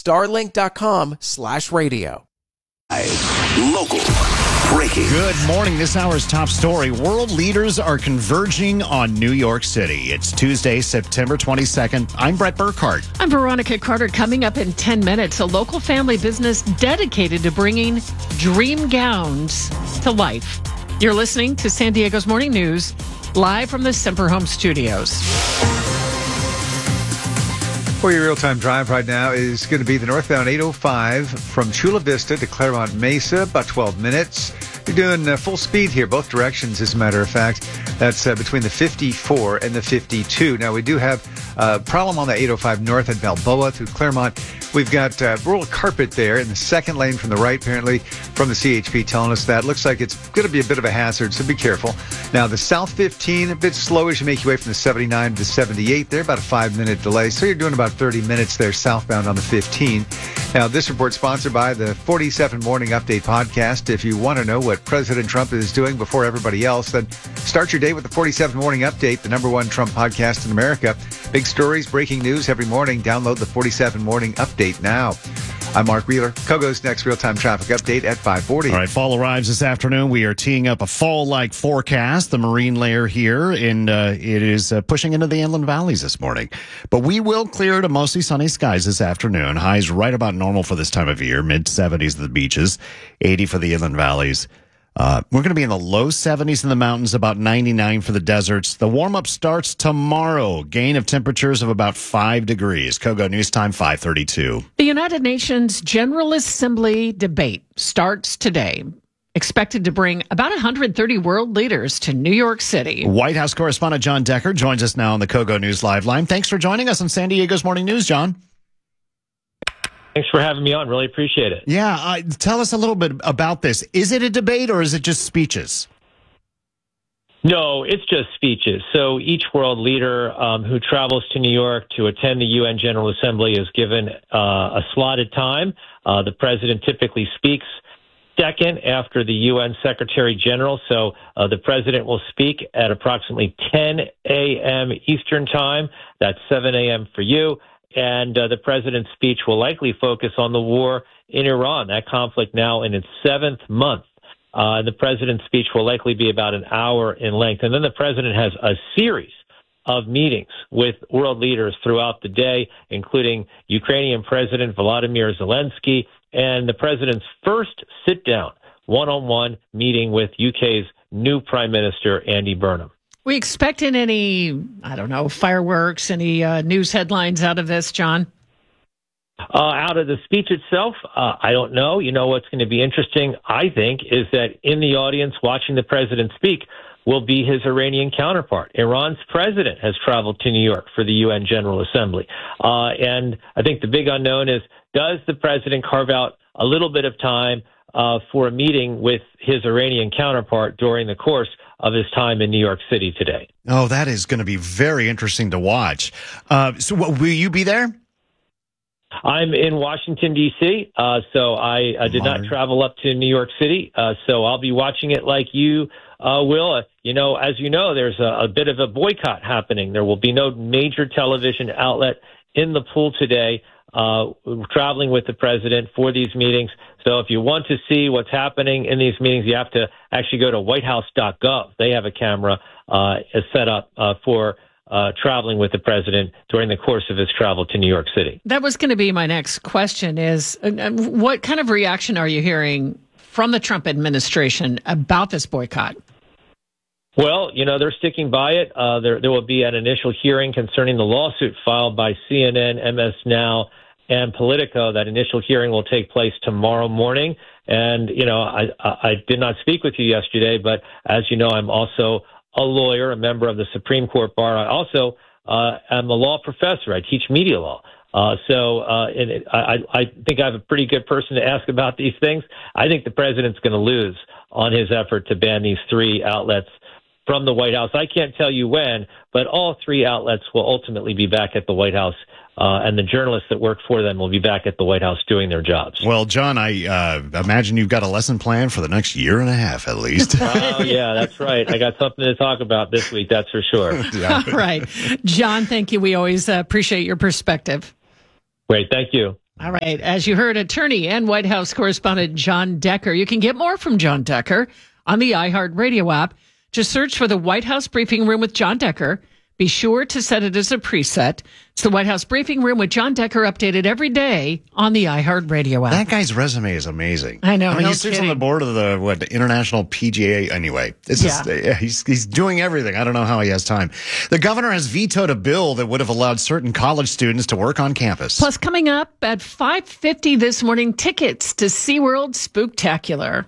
starlink.com/radio. Local breaking. Good morning. This hour's top story. World leaders are converging on New York City. It's Tuesday, September 22nd. I'm Brett Burkhardt. I'm Veronica Carter. Coming up in 10 minutes, a local family business dedicated to bringing dream gowns to life. You're listening to San Diego's Morning News, live from the Semper Home Studios. For your real-time drive right now is going to be the northbound 805 from Chula Vista to Claremont Mesa, about 12 minutes. You're doing full speed here, both directions, as a matter of fact. That's between the 54 and the 52. Now, we do have a problem on the 805 north at Balboa through Claremont. We've got rural carpet there in the second lane from the right, apparently, from the CHP telling us that. Looks like it's going to be a bit of a hazard, so be careful. Now, the South 15, a bit slow as you make your way from the 79 to the 78. They're about a 5-minute delay, so you're doing about 30 minutes there southbound on the 15. Now, this report sponsored by the 47 Morning Update podcast. If you want to know what President Trump is doing before everybody else, then start your day with the 47 Morning Update, the number one Trump podcast in America. Big stories, breaking news every morning. Download the 47 Morning Update now. I'm Mark Wheeler. Kogo's next real-time traffic update at 5:40. All right, fall arrives this afternoon. We are teeing up a fall-like forecast, the marine layer here, and it is pushing into the inland valleys this morning. But we will clear to mostly sunny skies this afternoon. Highs right about normal for this time of year, mid-70s at the beaches, 80 for the inland valleys. We're going to be in the low 70s in the mountains, about 99 for the deserts. The warm-up starts tomorrow. Gain of temperatures of about 5 degrees. Kogo News Time, 5:32. The United Nations General Assembly debate starts today. Expected to bring about 130 world leaders to New York City. White House correspondent John Decker joins us now on the Kogo News Live line. Thanks for joining us on San Diego's Morning News, John. Thanks for having me on. Really appreciate it. Yeah, tell us a little bit about this. Is it a debate or is it just speeches? No, it's just speeches. So each world leader who travels to New York to attend the UN General Assembly is given a slotted time. The president typically speaks second after the UN Secretary General. So the president will speak at approximately 10 a.m. Eastern Time. That's 7 a.m. for you. And the president's speech will likely focus on the war in Iran, that conflict now in its 7th month. The president's speech will likely be about an hour in length. And then the president has a series of meetings with world leaders throughout the day, including Ukrainian President Volodymyr Zelensky, and the president's first sit-down one-on-one meeting with UK's new Prime Minister, Andy Burnham. We expecting any, fireworks, any news headlines out of this, John? Out of the speech itself, I don't know. You know what's going to be interesting, I think, is that in the audience watching the president speak will be his Iranian counterpart. Iran's president has traveled to New York for the UN General Assembly. And I think the big unknown is, does the president carve out a little bit of time for a meeting with his Iranian counterpart during the course of his time in New York City today? Oh, that is going to be very interesting to watch. So will you be there? I'm in Washington, D.C., so I did not travel up to New York City, so I'll be watching it like you will. As you know, there's a bit of a boycott happening. There will be no major television outlet in the pool today traveling with the president for these meetings. So if you want to see what's happening in these meetings, you have to actually go to whitehouse.gov. They have a camera set up for traveling with the president during the course of his travel to New York City. That was going to be my next question is, what kind of reaction are you hearing from the Trump administration about this boycott? Well, they're sticking by it. There will be an initial hearing concerning the lawsuit filed by CNN, MS Now, and Politico. That initial hearing will take place tomorrow morning. And, I did not speak with you yesterday, but as you know, I'm also a lawyer, a member of the Supreme Court bar. I also am a law professor. I teach media law. I think I have a pretty good person to ask about these things. I think the president's going to lose on his effort to ban these 3 outlets from the White House. I can't tell you when, but all 3 outlets will ultimately be back at the White House, and the journalists that work for them will be back at the White House doing their jobs. Well, John, I imagine you've got a lesson plan for the next year and a half at least. Oh, yeah, that's right. I got something to talk about this week, that's for sure. Yeah. All right. John, thank you. We always appreciate your perspective. Great, thank you. All right. As you heard, attorney and White House correspondent John Decker. You can get more from John Decker on the iHeartRadio app. Just search for the White House Briefing Room with John Decker. Be sure to set it as a preset. It's the White House Briefing Room with John Decker, updated every day on the iHeartRadio app. That guy's resume is amazing. I know. I mean, no he sits kidding. on the board of the International PGA. Anyway, it's just, he's doing everything. I don't know how he has time. The governor has vetoed a bill that would have allowed certain college students to work on campus. Plus, coming up at 5:50 this morning, tickets to SeaWorld Spooktacular.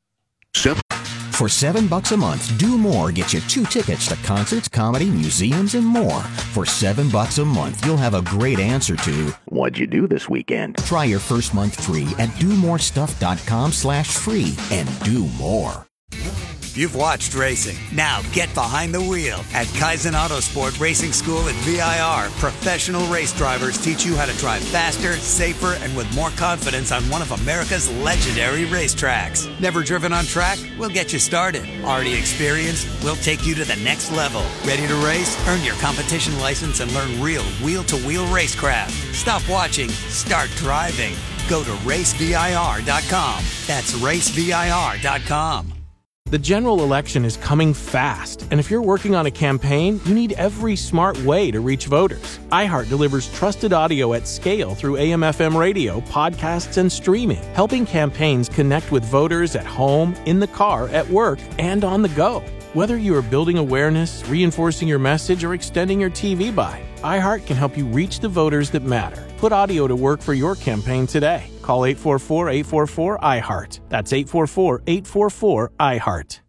For $7 a month, Do More gets you 2 tickets to concerts, comedy, museums, and more. For $7 a month, you'll have a great answer to, What'd you do this weekend? try your first month free at domorestuff.com/free and do more. You've watched racing. Now get behind the wheel at Kaizen Autosport Racing School at VIR. Professional race drivers teach you how to drive faster, safer, and with more confidence on one of America's legendary racetracks. Never driven on track? We'll get you started. Already experienced? We'll take you to the next level. Ready to race? Earn your competition license and learn real wheel-to-wheel racecraft. Stop watching. Start driving. Go to racevir.com. That's racevir.com. The general election is coming fast, and if you're working on a campaign, you need every smart way to reach voters. iHeart delivers trusted audio at scale through AM/FM radio, podcasts, and streaming, helping campaigns connect with voters at home, in the car, at work, and on the go. Whether you are building awareness, reinforcing your message, or extending your TV buy, iHeart can help you reach the voters that matter. Put audio to work for your campaign today. Call 844-844-iHeart. That's 844-844-iHeart.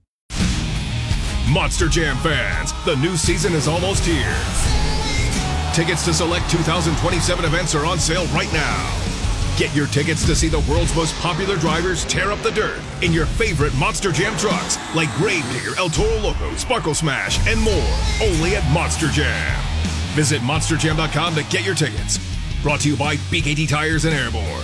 Monster Jam fans, the new season is almost here. Tickets to select 2027 events are on sale right now. Get your tickets to see the world's most popular drivers tear up the dirt in your favorite Monster Jam trucks like Gravedigger, El Toro Loco, Sparkle Smash, and more. Only at Monster Jam. Visit monsterjam.com to get your tickets. Brought to you by BKT Tires and Airborne.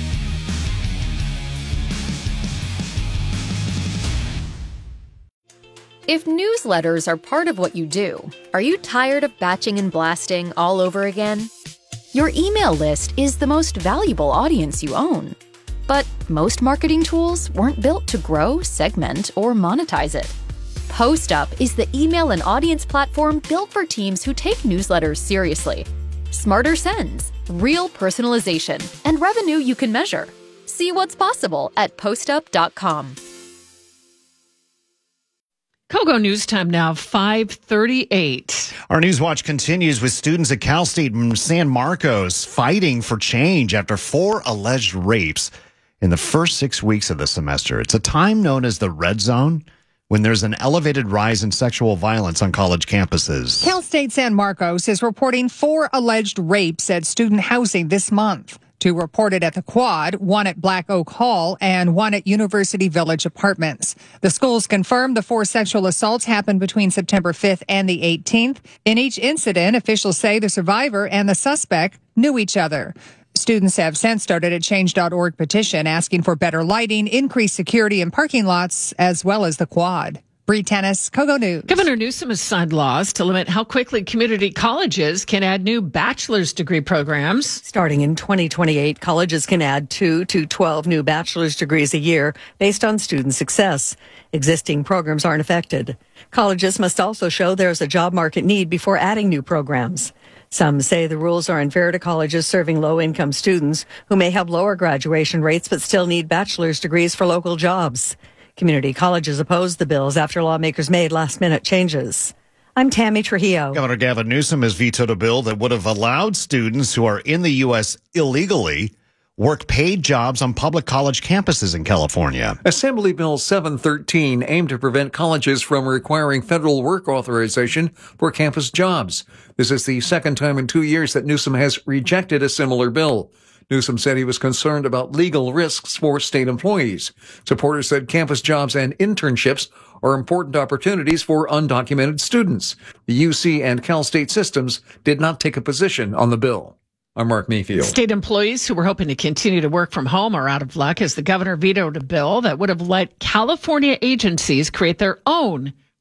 If newsletters are part of what you do, are you tired of batching and blasting all over again? Your email list is the most valuable audience you own. But most marketing tools weren't built to grow, segment, or monetize it. PostUp is the email and audience platform built for teams who take newsletters seriously. Smarter sends, real personalization, and revenue you can measure. See what's possible at postup.com. Kogo News Time now, 5:38. Our News Watch continues with students at Cal State San Marcos fighting for change after 4 alleged rapes in the first 6 weeks of the semester. It's a time known as the red zone, when there's an elevated rise in sexual violence on college campuses. Cal State San Marcos is reporting 4 alleged rapes at student housing this month. 2 reported at the Quad, 1 at Black Oak Hall, and 1 at University Village Apartments. The schools confirmed the 4 sexual assaults happened between September 5th and the 18th. In each incident, officials say the survivor and the suspect knew each other. Students have since started a Change.org petition asking for better lighting, increased security in parking lots, as well as the Quad. Bree Tennis, Kogo News. Governor Newsom has signed laws to limit how quickly community colleges can add new bachelor's degree programs. Starting in 2028, colleges can add 2 to 12 new bachelor's degrees a year based on student success. Existing programs aren't affected. Colleges must also show there's a job market need before adding new programs. Some say the rules are unfair to colleges serving low-income students who may have lower graduation rates but still need bachelor's degrees for local jobs. Community colleges opposed the bills after lawmakers made last-minute changes. I'm Tammy Trujillo. Governor Gavin Newsom has vetoed a bill that would have allowed students who are in the U.S. illegally work paid jobs on public college campuses in California. Assembly Bill 713 aimed to prevent colleges from requiring federal work authorization for campus jobs. This is the second time in 2 years that Newsom has rejected a similar bill. Newsom said he was concerned about legal risks for state employees. Supporters said campus jobs and internships are important opportunities for undocumented students. The UC and Cal State systems did not take a position on the bill. I'm Mark Mayfield. State employees who were hoping to continue to work from home are out of luck as the governor vetoed a bill that would have let California agencies create their own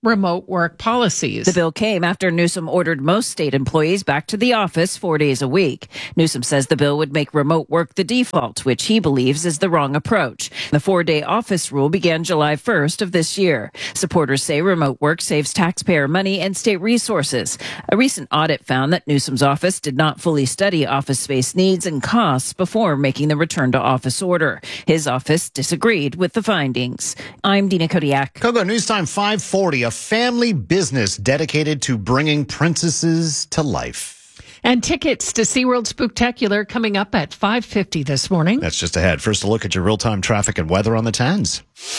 remote work policies. The bill came after Newsom ordered most state employees back to the office 4 days a week. Newsom says the bill would make remote work the default, which he believes is the wrong approach. The 4-day office rule began July 1st of this year. Supporters say remote work saves taxpayer money and state resources. A recent audit found that Newsom's office did not fully study office space needs and costs before making the return to office order. His office disagreed with the findings. I'm Dina Kodiak. Kogo News Time 540, a family business dedicated to bringing princesses to life. And tickets to SeaWorld Spooktacular coming up at 5:50 this morning. That's just ahead. First, a look at your real-time traffic and weather on the 10s.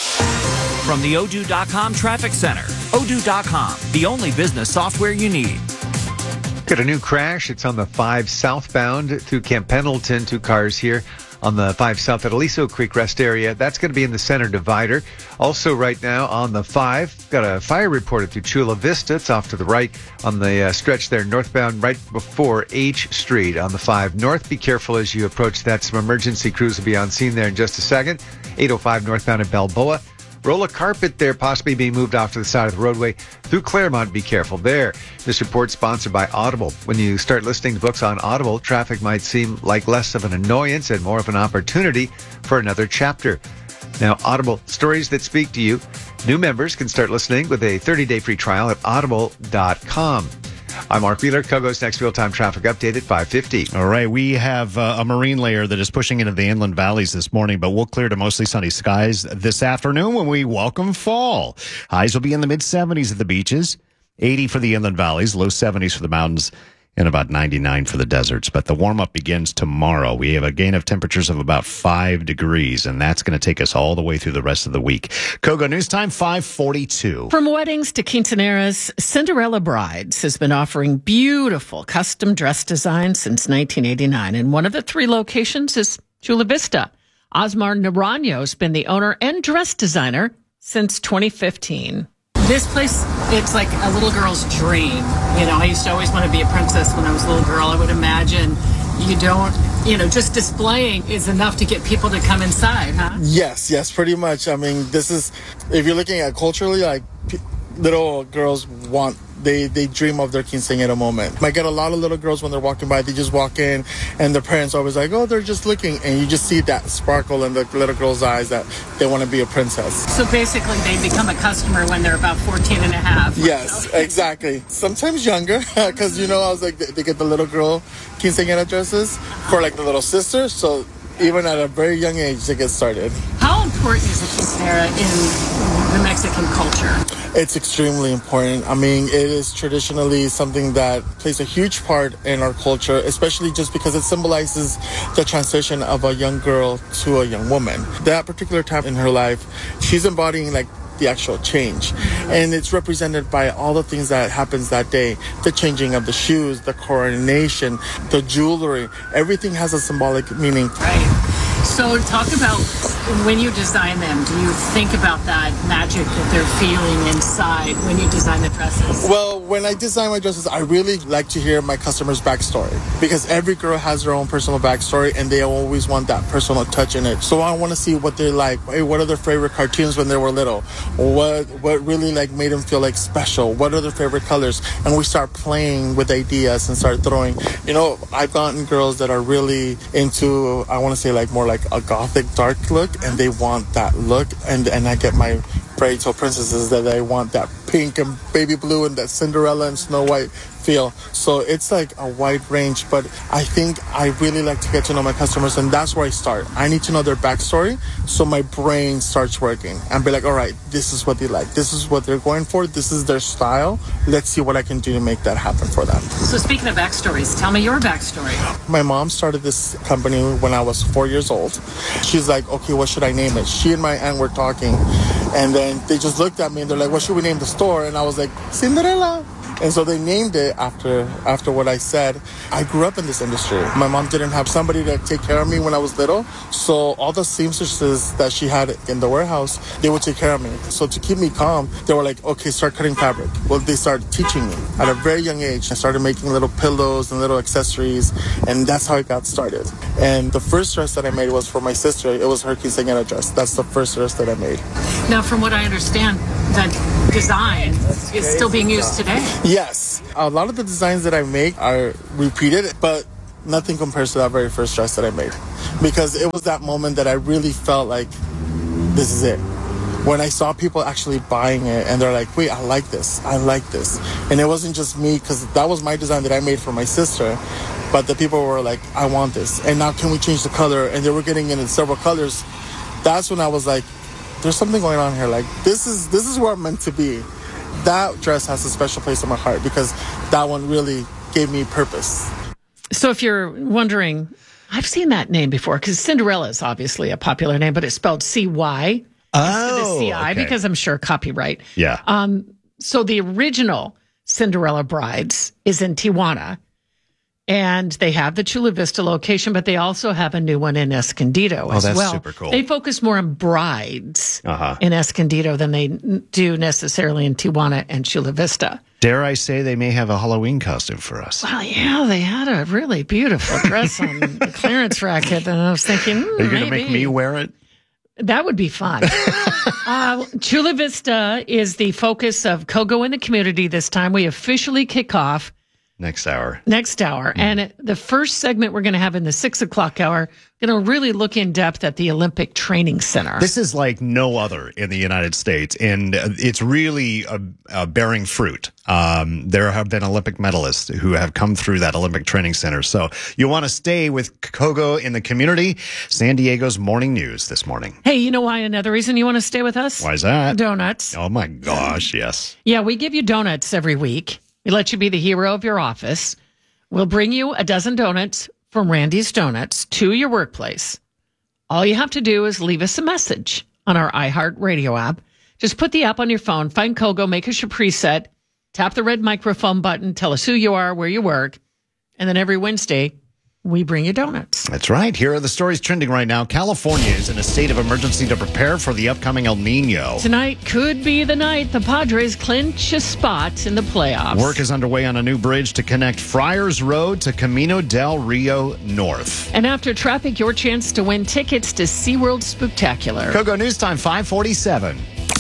From the Odoo.com Traffic Center. Odoo.com, the only business software you need. Got a new crash. It's on the 5 southbound through Camp Pendleton. 2 cars here on the 5 south at Aliso Creek Rest area. That's going to be in the center divider. Also right now on the 5, got a fire reported through Chula Vista. It's off to the right on the stretch there northbound right before H Street on the 5 north. Be careful as you approach that. Some emergency crews will be on scene there in just a second. 805 northbound at Balboa. Roll of carpet there possibly being moved off to the side of the roadway through Claremont. Be careful there. This report sponsored by Audible. When you start listening to books on Audible, traffic might seem like less of an annoyance and more of an opportunity for another chapter. Now, Audible, stories that speak to you. New members can start listening with a 30-day free trial at audible.com. I'm Mark Wheeler. Kogo's next real-time traffic update at 5:50. All right, we have a marine layer that is pushing into the inland valleys this morning, but we'll clear to mostly sunny skies this afternoon when we welcome fall. Highs will be in the mid-70s at the beaches, 80 for the inland valleys, low 70s for the mountains, and about 99 for the deserts. But the warm-up begins tomorrow. We have a gain of temperatures of about 5 degrees, and that's going to take us all the way through the rest of the week. Kogo News Time, 5:42. From weddings to quinceaneras, Cinderella Brides has been offering beautiful custom dress designs since 1989. And one of the 3 locations is Chula Vista. Osmar Naranjo has been the owner and dress designer since 2015. This place, it's like a little girl's dream. You know, I used to always want to be a princess when I was a little girl. I would imagine you don't, just displaying is enough to get people to come inside, huh? Yes, pretty much. I mean, this is, if you're looking at culturally, like little girls they dream of their quinceañera moment. I get a lot of little girls when they're walking by, they just walk in and their parents are always like, oh, they're just looking. And you just see that sparkle in the little girl's eyes that they want to be a princess. So basically they become a customer when they're about 14 and a half. Yes, exactly. Sometimes younger, because, I was like, they get the little girl quinceañera dresses for like the little sister. So even at a very young age, they get started. How important is the quinceañera in the Mexican culture? It's extremely important. I mean, it is traditionally something that plays a huge part in our culture, especially just because it symbolizes the transition of a young girl to a young woman. That particular time in her life, she's embodying like the actual change. And it's represented by all the things that happens that day. The changing of the shoes, the coronation, the jewelry. Everything has a symbolic meaning. Right. So talk about when you design them, do you think about that magic that they're feeling inside when you design the dresses? Well, when I design my dresses, I really like to hear my customer's backstory because every girl has her own personal backstory and they always want that personal touch in it. So I want to see what they like. Hey, what are their favorite cartoons when they were little? What really like made them feel like special? What are their favorite colors? And we start playing with ideas and start throwing. I've gotten girls that are really into, I want to say like more like a gothic dark look, and they want that look, and I get my fairy tale princesses that they want that pink and baby blue and that Cinderella and Snow White feel. So it's like a wide range, but I think I really like to get to know my customers, and that's where I start. I need to know their backstory so my brain starts working and be like, all right, this is what they like, this is what they're going for, this is their style, let's see what I can do to make that happen for them. So speaking of backstories, tell me your backstory. My mom started this company when I was 4 years old. She's like, okay, what should I name it? She and my aunt were talking, and then they just looked at me and they're like, what should we name the store? And I was like, Cinderella. And so they named it after what I said. I grew up in this industry. My mom didn't have somebody to take care of me when I was little. So all the seamstresses that she had in the warehouse, they would take care of me. So to keep me calm, they were like, okay, start cutting fabric. Well, they started teaching me at a very young age. I started making little pillows and little accessories, and that's how it got started. And the first dress that I made was for my sister. It was her quinceañera dress. That's the first dress that I made. Now, from what I understand, that design is still being used today. Yes. A lot of the designs that I make are repeated, but nothing compares to that very first dress that I made. Because it was that moment that I really felt like, this is it. When I saw people actually buying it and they're like, wait, I like this. And it wasn't just me, because that was my design that I made for my sister. But the people were like, I want this. And now can we change the color? And they were getting it in several colors. That's when I was like, there's something going on here. Like, this is where I'm meant to be. That dress has a special place in my heart because that one really gave me purpose. So if you're wondering, I've seen that name before because Cinderella is obviously a popular name, but it's spelled C-Y instead of C-I because I'm sure copyright. Yeah. So the original Cinderella Brides is in Tijuana. And they have the Chula Vista location, but they also have a new one in Escondido as well. Oh, that's super cool. They focus more on brides in Escondido than they do necessarily in Tijuana and Chula Vista. Dare I say they may have a Halloween costume for us? Well, yeah, they had a really beautiful dress on the clearance racket, and I was thinking, Are you going to make me wear it? That would be fun. Chula Vista is the focus of Kogo in the community this time. We officially kick off Next hour. And the first segment we're going to have in the 6 o'clock hour, going to really look in depth at the Olympic Training Center. This is like no other in the United States, and it's really bearing fruit. There have been Olympic medalists who have come through that Olympic Training Center. So you want to stay with Kogo in the community. San Diego's Morning News this morning. Hey, you know why another reason you want to stay with us? Why is that? Donuts. Oh, my gosh, yes. Yeah, we give you donuts every week. We let you be the hero of your office. We'll bring you a dozen donuts from Randy's Donuts to your workplace. All you have to do is leave us a message on our iHeartRadio app. Just put the app on your phone, find Kogo, make us your preset, tap the red microphone button, tell us who you are, where you work, and then every Wednesday, we bring you donuts. That's right. Here are the stories trending right now. California is in a state of emergency to prepare for the upcoming El Nino. Tonight could be the night the Padres clinch a spot in the playoffs. Work is underway on a new bridge to connect Friars Road to Camino del Rio North. And after traffic, your chance to win tickets to SeaWorld Spooktacular. Kogo News Time, 5:47.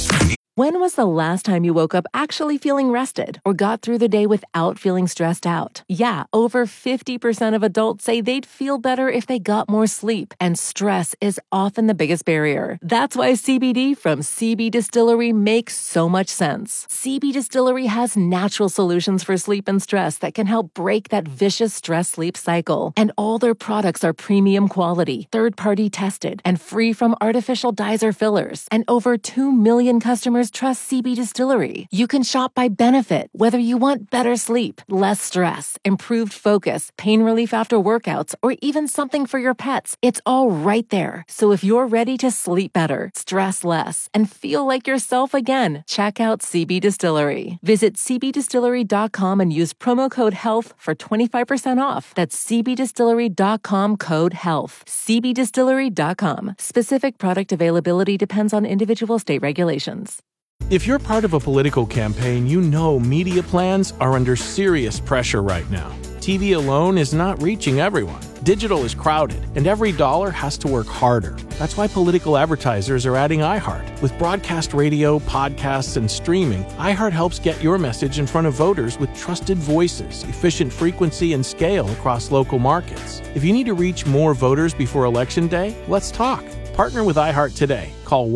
When was the last time you woke up actually feeling rested or got through the day without feeling stressed out? Yeah, over 50% of adults say they'd feel better if they got more sleep, and stress is often the biggest barrier. That's why CBD from CB Distillery makes so much sense. CB Distillery has natural solutions for sleep and stress that can help break that vicious stress-sleep cycle. And all their products are premium quality, third-party tested, and free from artificial dyes or fillers. And over 2 million customers trust CB Distillery. You can shop by benefit, whether you want better sleep, less stress, improved focus, pain relief after workouts, or even something for your pets. It's all right there. So if you're ready to sleep better, stress less, and feel like yourself again, check out CB Distillery. Visit cbdistillery.com and use promo code HEALTH for 25% off. That's cbdistillery.com, code HEALTH. cbdistillery.com. Specific product availability depends on individual state regulations. If you're part of a political campaign, you know media plans are under serious pressure right now. TV alone is not reaching everyone. Digital is crowded, and every dollar has to work harder. That's why political advertisers are adding iHeart. With broadcast radio, podcasts, and streaming, iHeart helps get your message in front of voters with trusted voices, efficient frequency, and scale across local markets. If you need to reach more voters before Election Day, let's talk. Partner with iHeart today. Call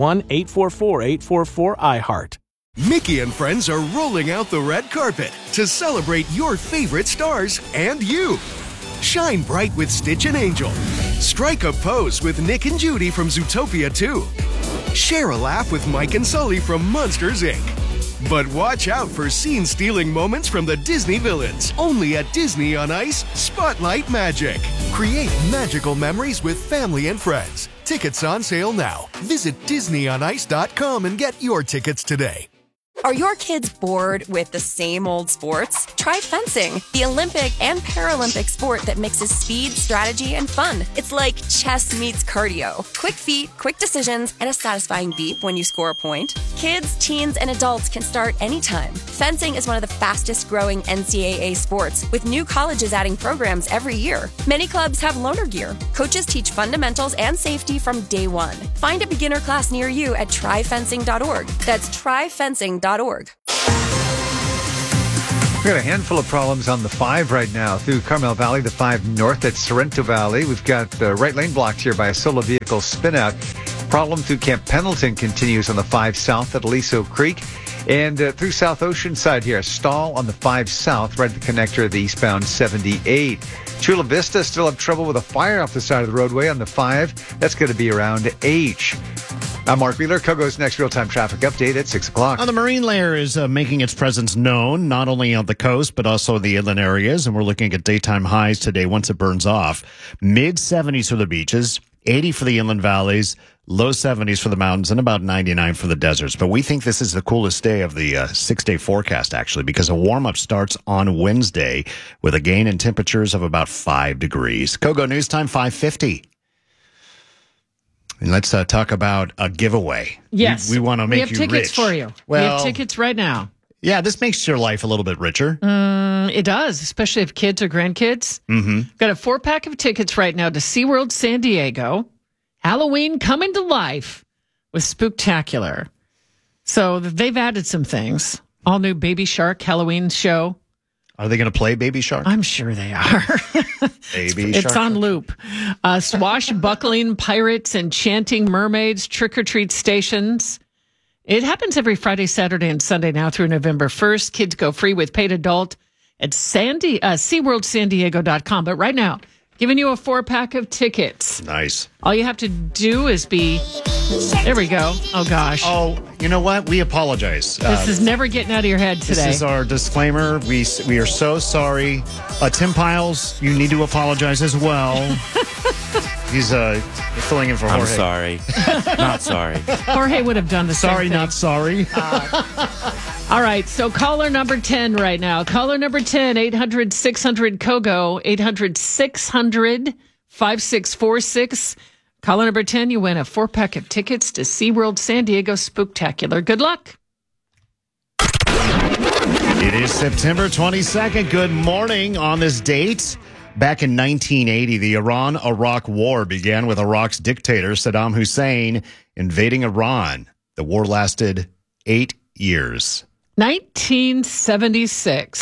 1-844-844-iHeart. Mickey and friends are rolling out the red carpet to celebrate your favorite stars and you. Shine bright with Stitch and Angel. Strike a pose with Nick and Judy from Zootopia 2. Share a laugh with Mike and Sully from Monsters, Inc. But watch out for scene-stealing moments from the Disney villains. Only at Disney on Ice Spotlight Magic. Create magical memories with family and friends. Tickets on sale now. Visit DisneyOnIce.com and get your tickets today. Are your kids bored with the same old sports? Try fencing, the Olympic and Paralympic sport that mixes speed, strategy, and fun. It's like chess meets cardio. Quick feet, quick decisions, and a satisfying beep when you score a point. Kids, teens, and adults can start anytime. Fencing is one of the fastest growing NCAA sports, with new colleges adding programs every year. Many clubs have loaner gear. Coaches teach fundamentals and safety from day one. Find a beginner class near you at tryfencing.org. That's tryfencing.org. ksat.org. We've got a handful of problems on the 5 right now through Carmel Valley, the 5 north at Sorrento Valley. We've got the right lane blocked here by a solo vehicle spin-out. Problem through Camp Pendleton continues on the 5 south at Aliso Creek. And through South Oceanside here, a stall on the 5 south, right at the connector of the eastbound 78. Chula Vista still have trouble with a fire off the side of the roadway on the 5. That's going to be around H. I'm Mark Wheeler. Kogo's next real-time traffic update at 6 o'clock. The marine layer is making its presence known, not only on the coast, but also the inland areas. And we're looking at daytime highs today once it burns off. Mid-70s for the beaches, 80 for the inland valleys, low 70s for the mountains, and about 99 for the deserts. But we think this is the coolest day of the 6-day forecast, actually, because a warm-up starts on Wednesday with a gain in temperatures of about 5 degrees. Kogo News Time, 5:50. And let's talk about a giveaway. Yes. We want to make you rich. We have tickets for you. Well, we have tickets right now. Yeah, this makes your life a little bit richer. It does, especially if kids or grandkids. Mm-hmm. Got a 4-pack of tickets right now to SeaWorld San Diego. Halloween coming to life with Spooktacular. So they've added some things. All new Baby Shark Halloween show. Are they going to play Baby Shark? I'm sure they are. Baby Shark. It's on loop. Swashbuckling pirates and chanting mermaids, trick-or-treat stations. It happens every Friday, Saturday, and Sunday now through November 1st. Kids go free with paid adult at SeaWorldSanDiego.com. But right now, giving you a 4-pack of tickets. Nice. All you have to do is be... There we go. Oh, gosh. Oh, you know what? We apologize. This is never getting out of your head today. This is our disclaimer. We are so sorry. Tim Piles, you need to apologize as well. He's filling in for Jorge. I'm sorry. Not sorry. Jorge would have done the same Sorry, thing. not sorry. All right, so caller number 10 right now. Caller number 10, 800-600-KOGO, 800-600-5646. Caller number 10, you win a 4-pack of tickets to SeaWorld San Diego Spooktacular. Good luck. It is September 22nd. Good morning on this date. Back in 1980, the Iran-Iraq War began with Iraq's dictator, Saddam Hussein, invading Iran. The war lasted 8 years. 1976.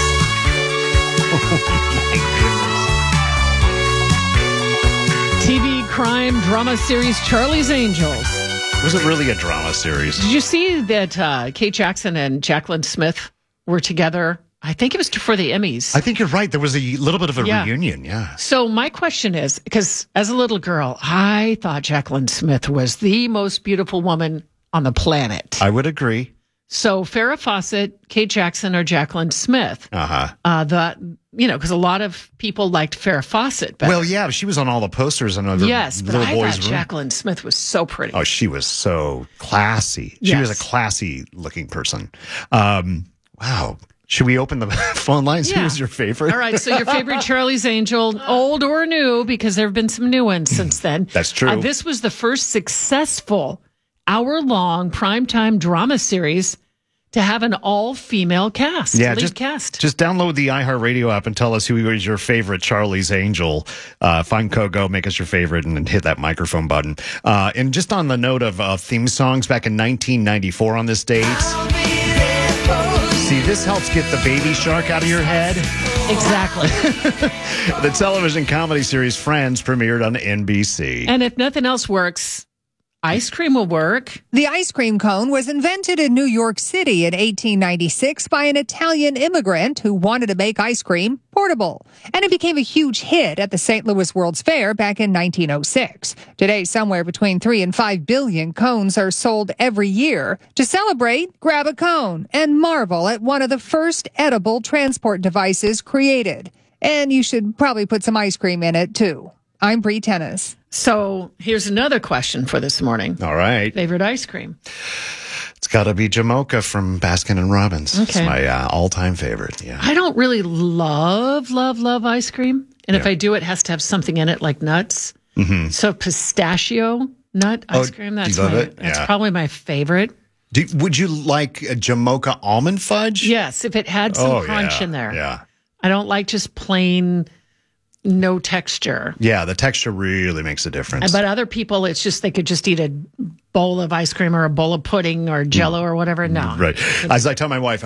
TV crime drama series Charlie's Angels. Was it really a drama series? Did you see that Kate Jackson and Jacqueline Smith were together? I think it was for the Emmys. I think you're right. There was a little bit of a reunion, yeah. So my question is, because as a little girl, I thought Jacqueline Smith was the most beautiful woman on the planet. I would agree. So Farrah Fawcett, Kate Jackson, or Jacqueline Smith. Because a lot of people liked Farrah Fawcett better. Well, yeah, she was on all the posters and other yes, but little I boys' thought room. Jacqueline Smith was so pretty. Oh, she was so classy. She was a classy looking person. Wow. Should we open the phone lines? Yeah. Who was your favorite? All right, so your favorite Charlie's Angel, old or new, because there have been some new ones since then. That's true. This was the first successful hour-long primetime drama series to have an all-female cast, lead cast. Just download the iHeartRadio app and tell us who is your favorite Charlie's Angel. Find Kogo, make us your favorite, and then hit that microphone button. And just on the note of theme songs, back in 1994 on this date... See, this helps get the Baby Shark out of your head. Exactly. The television comedy series Friends premiered on NBC. And if nothing else works, ice cream will work. The ice cream cone was invented in New York City in 1896 by an Italian immigrant who wanted to make ice cream portable. And it became a huge hit at the St. Louis World's Fair back in 1906. Today, somewhere between 3 and 5 billion cones are sold every year. To celebrate, grab a cone and marvel at one of the first edible transport devices created. And you should probably put some ice cream in it, too. I'm Bree Tennis. So here's another question for this morning. All right. Favorite ice cream? It's got to be Jamocha from Baskin and Robbins. Okay. It's my all-time favorite. Yeah. I don't really love ice cream. And if I do, it has to have something in it like nuts. Mm-hmm. So pistachio nut ice cream, that's probably my favorite. Would you like a Jamocha almond fudge? Yes, if it had some crunch in there. Yeah. I don't like just plain no texture. Yeah, the texture really makes a difference. But other people, it's just they could just eat a bowl of ice cream or a bowl of pudding or Jell-O or whatever. No. Right. As I tell my wife,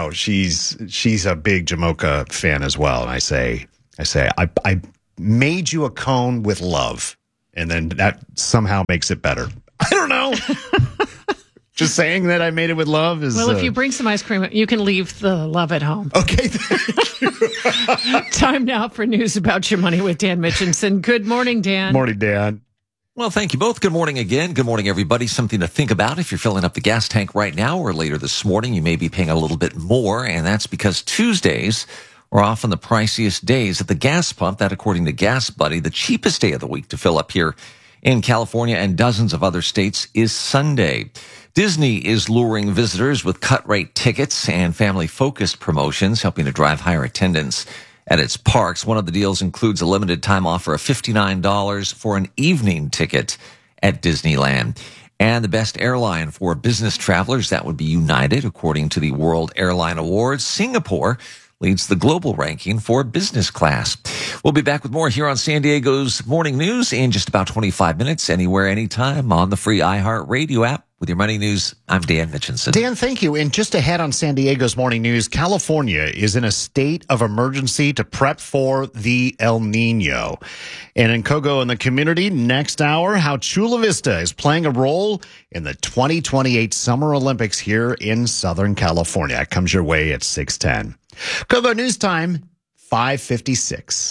she's a big Jamocha fan as well. And I say, I made you a cone with love. And then that somehow makes it better. I don't know. Just saying that I made it with love is... Well, if you bring some ice cream, you can leave the love at home. Okay, thank you. Time now for news about your money with Dan Mitchinson. Good morning, Dan. Morning, Dan. Well, thank you both. Good morning again. Good morning, everybody. Something to think about if you're filling up the gas tank right now or later this morning. You may be paying a little bit more, and that's because Tuesdays are often the priciest days at the gas pump. That, according to Gas Buddy, the cheapest day of the week to fill up here in California and dozens of other states is Sunday. Disney is luring visitors with cut-rate tickets and family-focused promotions, helping to drive higher attendance at its parks. One of the deals includes a limited-time offer of $59 for an evening ticket at Disneyland. And the best airline for business travelers, that would be United, according to the World Airline Awards. Singapore leads the global ranking for business class. We'll be back with more here on San Diego's Morning News in just about 25 minutes, anywhere, anytime on the free iHeartRadio app. With your money news, I'm Dan Mitchinson. Dan, thank you. And just ahead on San Diego's Morning News, California is in a state of emergency to prep for the El Nino. And in Kogo in the community, next hour, how Chula Vista is playing a role in the 2028 Summer Olympics here in Southern California. It comes your way at 6:10. Kogo News Time, 5:56.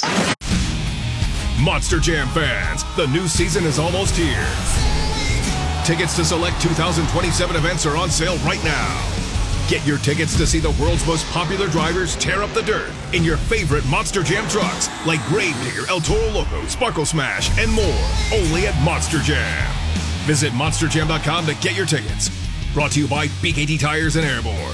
Monster Jam fans, the new season is almost here. Tickets to select 2027 events are on sale right now. Get your tickets to see the world's most popular drivers tear up the dirt in your favorite Monster Jam trucks like Gravedigger, El Toro Loco, Sparkle Smash, and more. Only at Monster Jam. Visit monsterjam.com to get your tickets. Brought to you by BKT Tires and Airborne.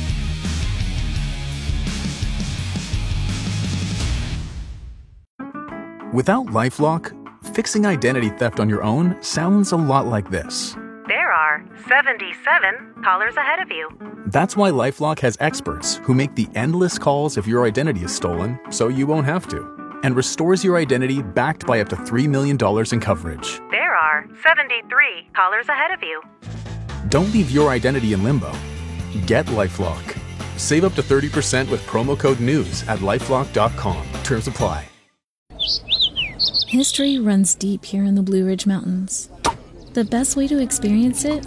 Without LifeLock, fixing identity theft on your own sounds a lot like this. There are 77 callers ahead of you. That's why LifeLock has experts who make the endless calls if your identity is stolen so you won't have to, and restores your identity backed by up to $3 million in coverage. There are 73 callers ahead of you. Don't leave your identity in limbo. Get LifeLock. Save up to 30% with promo code NEWS at LifeLock.com. Terms apply. History runs deep here in the Blue Ridge Mountains. The best way to experience it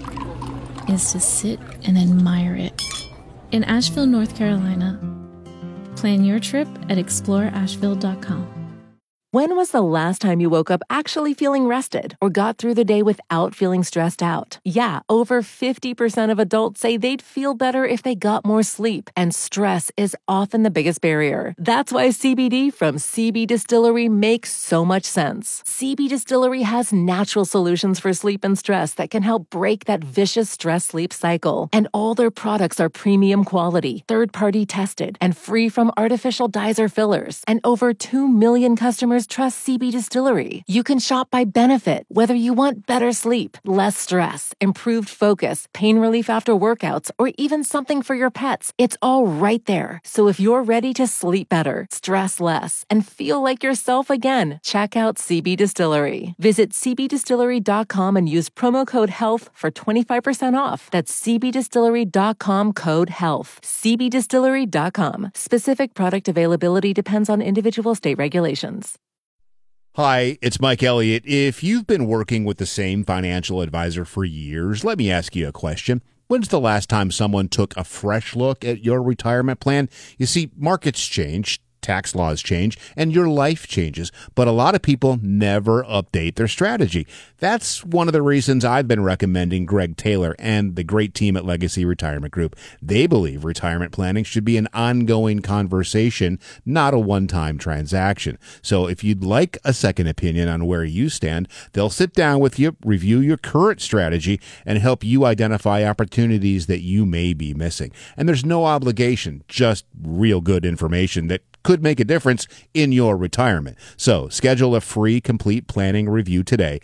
is to sit and admire it. In Asheville, North Carolina. Plan your trip at exploreasheville.com. When was the last time you woke up actually feeling rested or got through the day without feeling stressed out? Yeah, over 50% of adults say they'd feel better if they got more sleep, and stress is often the biggest barrier. That's why CBD from CB Distillery makes so much sense. CB Distillery has natural solutions for sleep and stress that can help break that vicious stress-sleep cycle. And all their products are premium quality, third-party tested, and free from artificial dyes or fillers. And over 2 million customers trust CB Distillery. You can shop by benefit, whether you want better sleep, less stress, improved focus, pain relief after workouts, or even something for your pets. It's all right there. So if you're ready to sleep better, stress less, and feel like yourself again, check out CB Distillery. Visit cbdistillery.com and use promo code HEALTH for 25% off. That's cbdistillery.com code HEALTH. cbdistillery.com. Specific product availability depends on individual state regulations. Hi, it's Mike Elliott. If you've been working with the same financial advisor for years, let me ask you a question. When's the last time someone took a fresh look at your retirement plan? You see, markets change, tax laws change, and your life changes, but a lot of people never update their strategy. That's one of the reasons I've been recommending Greg Taylor and the great team at Legacy Retirement Group. They believe retirement planning should be an ongoing conversation, not a one-time transaction. So if you'd like a second opinion on where you stand, they'll sit down with you, review your current strategy, and help you identify opportunities that you may be missing. And there's no obligation, just real good information that could make a difference in your retirement. So schedule a free complete planning review today.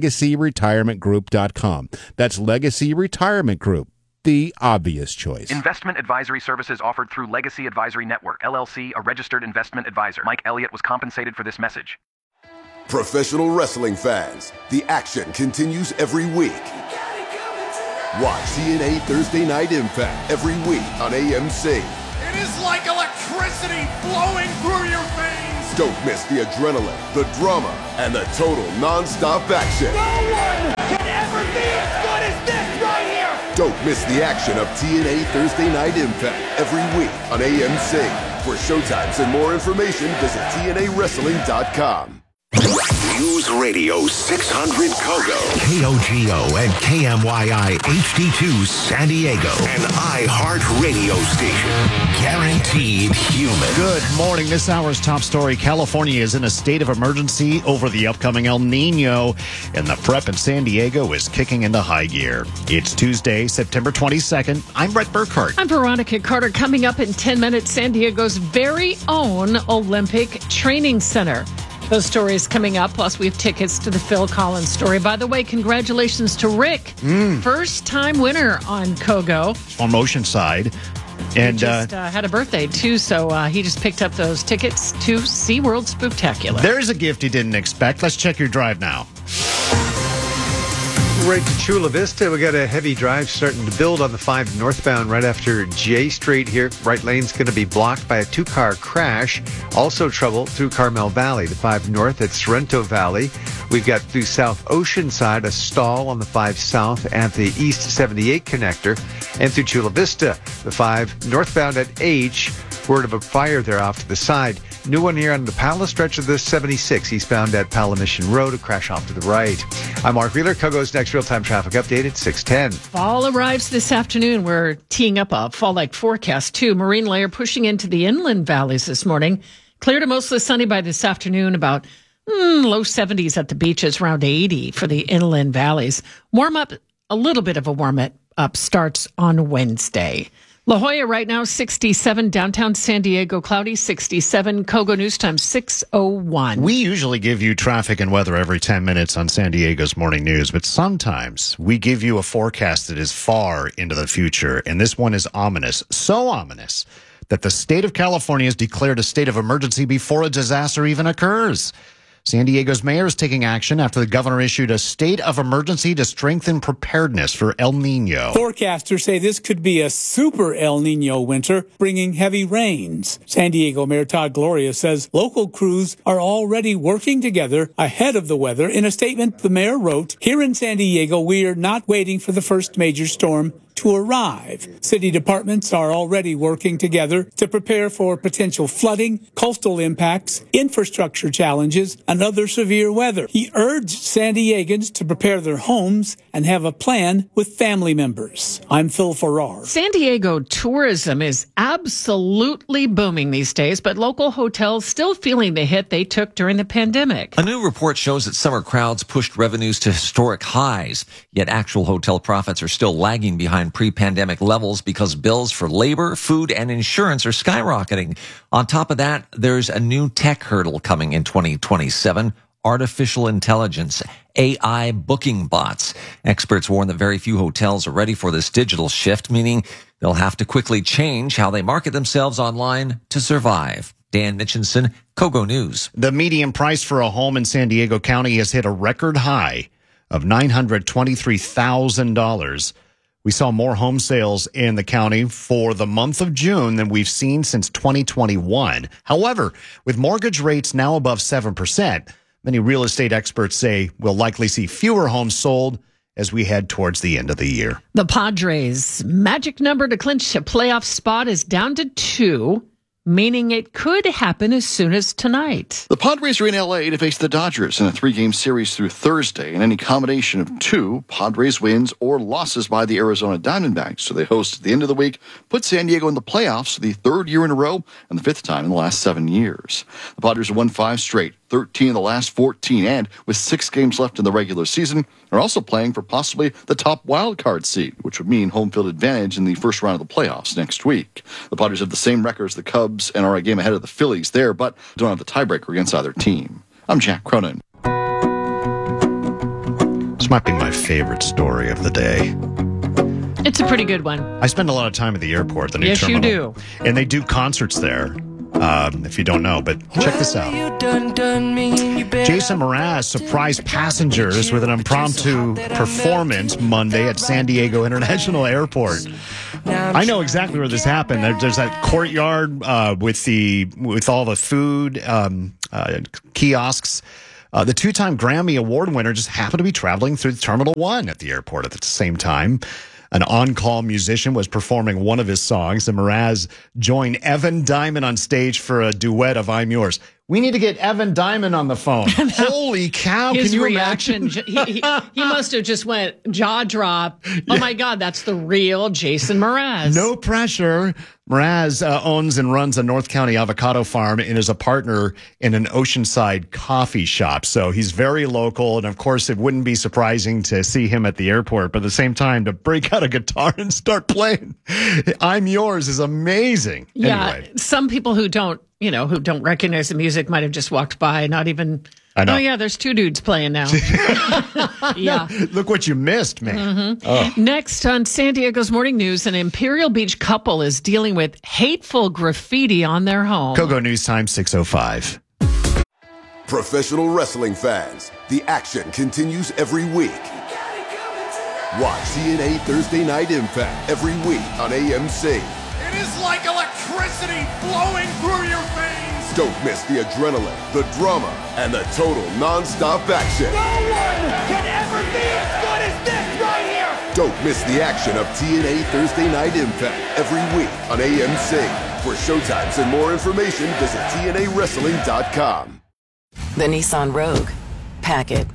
LegacyRetirementGroup.com. That's Legacy Retirement Group, the obvious choice. Investment advisory services offered through Legacy Advisory Network, LLC, a registered investment advisor. Mike Elliott was compensated for this message. Professional wrestling fans, the action continues every week. Watch TNA Thursday Night Impact every week on AMC. It is like electricity flowing through your veins. Don't miss the adrenaline, the drama, and the total non-stop action. No one can ever be as good as this right here. Don't miss the action of TNA Thursday Night Impact every week on AMC. For showtimes and more information, visit TNAWrestling.com. News Radio 600 Kogo, KOGO and KMYI HD2 San Diego, an iHeart radio station. Guaranteed human. Good morning. This hour's top story. California is in a state of emergency over the upcoming El Nino, and the prep in San Diego is kicking into high gear. It's Tuesday, September 22nd. I'm Brett Burkhardt. I'm Veronica Carter. Coming up in 10 minutes, San Diego's very own Olympic Training Center. Those stories coming up, plus we have tickets to the Phil Collins story. By the way, congratulations to Rick. First-time winner on Kogo. On Oceanside. And he just had a birthday, too, so he just picked up those tickets to SeaWorld Spooktacular. There's a gift he didn't expect. Let's check your drive now. Right to Chula Vista, we got a heavy drive starting to build on the 5 northbound right after J Street here. Right lane's going to be blocked by a 2-car crash. Also trouble through Carmel Valley. The 5 north at Sorrento Valley. We've got through South Oceanside a stall on the 5 south at the East 78 connector. And through Chula Vista, the 5 northbound at H. Word of a fire there off to the side. New one here on the Pala stretch of the 76 eastbound at Pala Mission Road, a crash off to the right. I'm Mark Wheeler. Kogo's next real-time traffic update at 6:10. Fall arrives this afternoon. We're teeing up a fall-like forecast, too. Marine layer pushing into the inland valleys this morning. Clear to mostly sunny by this afternoon, about low 70s at the beaches, around 80 for the inland valleys. Warm up, a little bit of a warm up starts on Wednesday. La Jolla right now, 67. Downtown San Diego, cloudy, 67. Kogo News Time, 6:01. We usually give you traffic and weather every 10 minutes on San Diego's Morning News, but sometimes we give you a forecast that is far into the future, and this one is ominous. So ominous that the state of California has declared a state of emergency before a disaster even occurs. San Diego's mayor is taking action after the governor issued a state of emergency to strengthen preparedness for El Nino. Forecasters say this could be a super El Nino winter, bringing heavy rains. San Diego Mayor Todd Gloria says local crews are already working together ahead of the weather. In a statement the mayor wrote, "Here in San Diego, we are not waiting for the first major storm to arrive. City departments are already working together to prepare for potential flooding, coastal impacts, infrastructure challenges, and other severe weather." He urged San Diegans to prepare their homes and have a plan with family members. I'm Phil Farrar. San Diego tourism is absolutely booming these days, but local hotels still feeling the hit they took during the pandemic. A new report shows that summer crowds pushed revenues to historic highs, yet actual hotel profits are still lagging behind pre-pandemic levels because bills for labor, food, and insurance are skyrocketing. On top of that, there's a new tech hurdle coming in 2027. Artificial intelligence, AI booking bots. Experts warn that very few hotels are ready for this digital shift, meaning they'll have to quickly change how they market themselves online to survive. Dan Mitchinson, Kogo News. The median price for a home in San Diego County has hit a record high of $923,000. We saw more home sales in the county for the month of June than we've seen since 2021. However, with mortgage rates now above 7%, many real estate experts say we'll likely see fewer homes sold as we head towards the end of the year. The Padres' magic number to clinch a playoff spot is down to 2, meaning it could happen as soon as tonight. The Padres are in L.A. to face the Dodgers in a 3-game series through Thursday, and any combination of 2 Padres wins or losses by the Arizona Diamondbacks, so they host at the end of the week, put San Diego in the playoffs for the 3rd year in a row and the 5th time in the last 7 years. The Padres have won 5 straight, 13 of the last 14, and with 6 games left in the regular season, are also playing for possibly the top wild card seat, which would mean home field advantage in the first round of the playoffs next week. The Padres have the same record as the Cubs and are a game ahead of the Phillies there, but don't have the tiebreaker against either team. I'm Jack Cronin. This might be my favorite story of the day. It's a pretty good one. I spend a lot of time at the airport, the new yes, terminal. You do. And they do concerts there. if you don't know. But check this out. Jason Mraz surprised passengers with an impromptu performance Monday at San Diego International Airport. I know exactly where this happened. There's that courtyard with all the food kiosks. The two-time Grammy Award winner just happened to be traveling through Terminal 1 at the airport at the same time. An on-call musician was performing one of his songs, and Mraz joined Evan Diamond on stage for a duet of I'm Yours. We need to get Evan Diamond on the phone. Holy cow, his can you reaction, imagine? he must have just went jaw drop. Oh my God, that's the real Jason Mraz. No pressure. Mraz owns and runs a North County avocado farm and is a partner in an Oceanside coffee shop. So he's very local. And of course, it wouldn't be surprising to see him at the airport. But at the same time, to break out a guitar and start playing I'm Yours is amazing. Yeah, anyway. some people who don't recognize the music might have just walked by, not even. I know. Oh yeah, there's two dudes playing now. Yeah. Look what you missed, man. Mm-hmm. Oh. Next on San Diego's Morning News, an Imperial Beach couple is dealing with hateful graffiti on their home. Kogo News Time 6:05. Professional wrestling fans, the action continues every week. Watch TNA Thursday Night Impact every week on AMC. It is like electricity flowing through your veins. Don't miss the adrenaline, the drama, and the total non-stop action. No one can ever be as good as this right here. Don't miss the action of TNA Thursday Night Impact every week on AMC. For showtimes and more information, visit TNAWrestling.com. The Nissan Rogue. Pack it.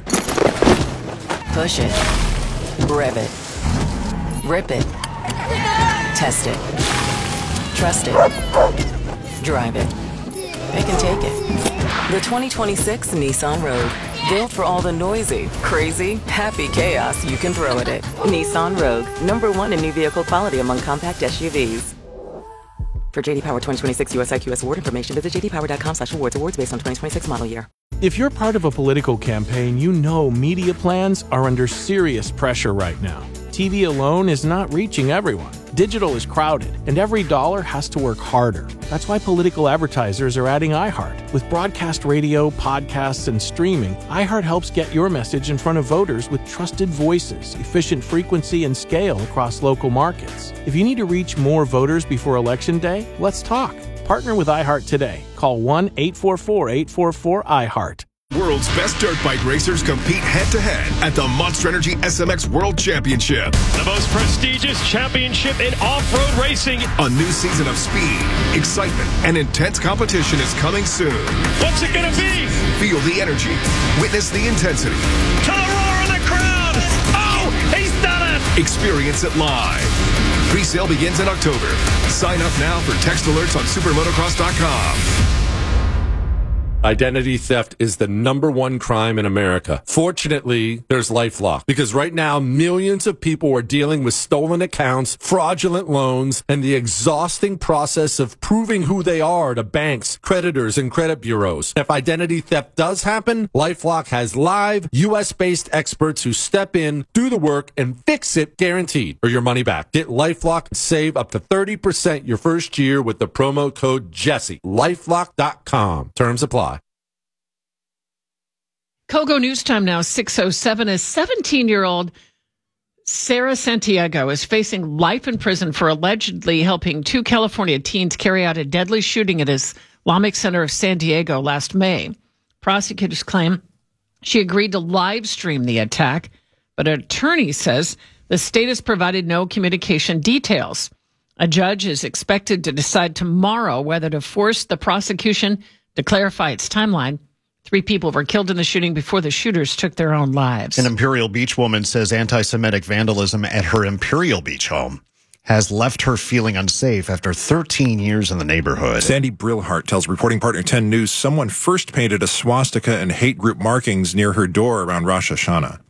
Push it. Rev it. Rip it. Test it. Trust it. Drive it. It can take it. The 2026 Nissan Rogue. Built for all the noisy, crazy, happy chaos you can throw at it. Nissan Rogue. #1 in new vehicle quality among compact SUVs. For JD Power 2026 US IQS award information, visit jdpower.com/awards. Awards based on 2026 model year. If you're part of a political campaign, you know media plans are under serious pressure right now. TV alone is not reaching everyone. Digital is crowded, and every dollar has to work harder. That's why political advertisers are adding iHeart. With broadcast radio, podcasts, and streaming, iHeart helps get your message in front of voters with trusted voices, efficient frequency, and scale across local markets. If you need to reach more voters before Election Day, let's talk. Partner with iHeart today. Call 1-844-844-iHeart. World's best dirt bike racers compete head-to-head at the Monster Energy SMX World Championship. The most prestigious championship in off-road racing. A new season of speed, excitement, and intense competition is coming soon. What's it going to be? Feel the energy. Witness the intensity. To the roar in the crowd. Oh, he's done it. Experience it live. Pre-sale begins in October. Sign up now for text alerts on supermotocross.com. Identity theft is the #1 crime in America. Fortunately, there's LifeLock, because right now millions of people are dealing with stolen accounts, fraudulent loans, and the exhausting process of proving who they are to banks, creditors, and credit bureaus. If identity theft does happen, LifeLock has live US-based experts who step in, do the work, and fix it guaranteed, or your money back. Get LifeLock and save up to 30% your first year with the promo code Jesse. LifeLock.com. Terms apply. Kogo News Time now, 6:07. A 17-year-old Sarah Santiago is facing life in prison for allegedly helping two California teens carry out a deadly shooting at Islamic Center of San Diego last May. Prosecutors claim she agreed to live stream the attack, but an attorney says the state has provided no communication details. A judge is expected to decide tomorrow whether to force the prosecution to clarify its timeline. 3 people were killed in the shooting before the shooters took their own lives. An Imperial Beach woman says anti-Semitic vandalism at her Imperial Beach home has left her feeling unsafe after 13 years in the neighborhood. Sandy Brillhart tells reporting partner 10 News someone first painted a swastika and hate group markings near her door around Rosh Hashanah.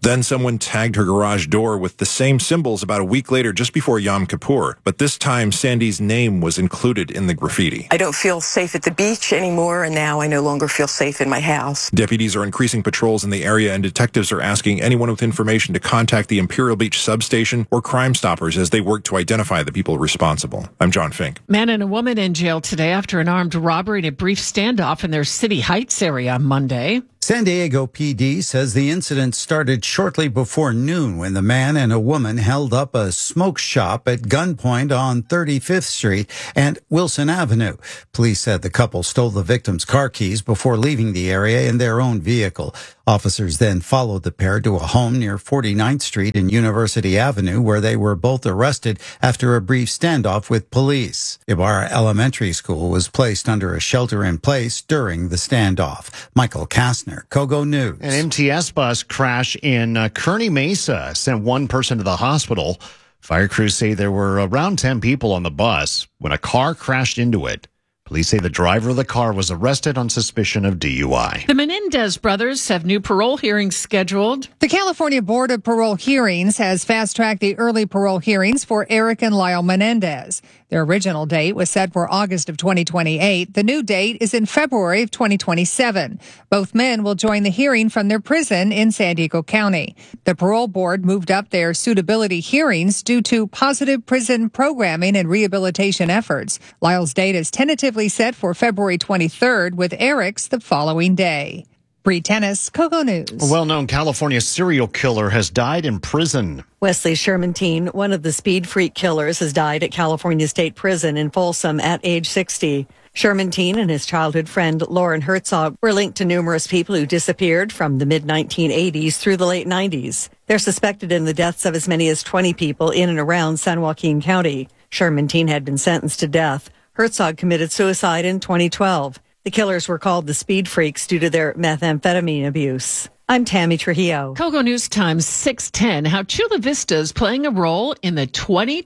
Then someone tagged her garage door with the same symbols about a week later, just before Yom Kippur. But this time, Sandy's name was included in the graffiti. I don't feel safe at the beach anymore, and now I no longer feel safe in my house. Deputies are increasing patrols in the area, and detectives are asking anyone with information to contact the Imperial Beach substation or Crime Stoppers as they work to identify the people responsible. I'm John Fink. Man and a woman in jail today after an armed robbery and a brief standoff in their City Heights area on Monday. San Diego PD says the incident started shortly before noon when the man and a woman held up a smoke shop at gunpoint on 35th Street and Wilson Avenue. Police said the couple stole the victim's car keys before leaving the area in their own vehicle. Officers then followed the pair to a home near 49th Street and University Avenue, where they were both arrested after a brief standoff with police. Ibarra Elementary School was placed under a shelter-in-place during the standoff. Michael Kastner, Kogo News. An MTS bus crash in Kearny Mesa sent one person to the hospital. Fire crews say there were around 10 people on the bus when a car crashed into it. Police say the driver of the car was arrested on suspicion of DUI. The Menendez brothers have new parole hearings scheduled. The California Board of Parole Hearings has fast-tracked the early parole hearings for Eric and Lyle Menendez. Their original date was set for August of 2028. The new date is in February of 2027. Both men will join the hearing from their prison in San Diego County. The parole board moved up their suitability hearings due to positive prison programming and rehabilitation efforts. Lyle's date is tentatively set for February 23rd, with Eric's the following day. Bree Tennis, Kogo News. A well-known California serial killer has died in prison. Wesley Shermantine, one of the speed freak killers, has died at California State Prison in Folsom at age 60. Shermantine and his childhood friend Lauren Herzog were linked to numerous people who disappeared from the mid-1980s through the late 90s. They're suspected in the deaths of as many as 20 people in and around San Joaquin County. Shermantine had been sentenced to death. Herzog committed suicide in 2012. The killers were called the Speed Freaks due to their methamphetamine abuse. I'm Tammy Trujillo. Kogo News Times 610, how Chula Vista is playing a role in the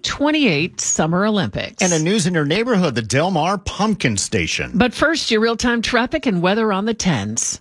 2028 Summer Olympics. And a news in your neighborhood, the Del Mar Pumpkin Station. But first, your real-time traffic and weather on the 10s.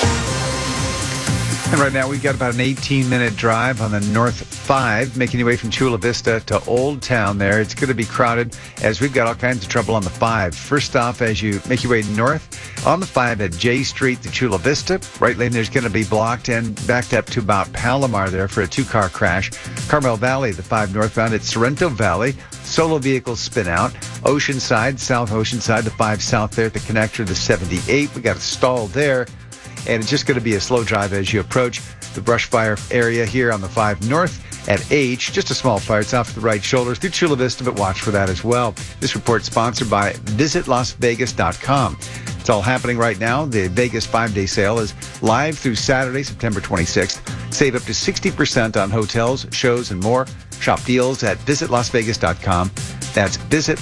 And right now we've got about an 18-minute drive on the North 5, making your way from Chula Vista to Old Town there. It's going to be crowded as we've got all kinds of trouble on the 5. First off, as you make your way north on the 5 at J Street to Chula Vista, right lane there's going to be blocked and backed up to about Palomar there for a two-car crash. Carmel Valley, the 5 northbound at Sorrento Valley. Solo vehicles spin out. Oceanside, South Oceanside, the 5 south there at the connector, the 78. We got a stall there. And it's just going to be a slow drive as you approach the brush fire area here on the 5 north at H. Just a small fire. It's off the right shoulder through Chula Vista, but watch for that as well. This report sponsored by VisitLasVegas.com. It's all happening right now. The Vegas 5-day sale is live through Saturday, September 26th. Save up to 60% on hotels, shows, and more. Shop deals at VisitLasVegas.com. That's